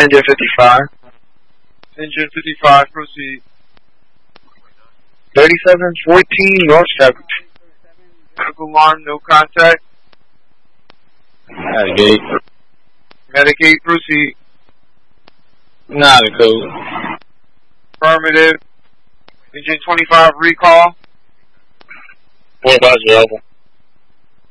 Engine 55. Engine 55, proceed. 3714 North 7. Critical alarm, no contact. Navigate. Medicate, proceed. Not a code. Affirmative. Engine 25, recall. 450.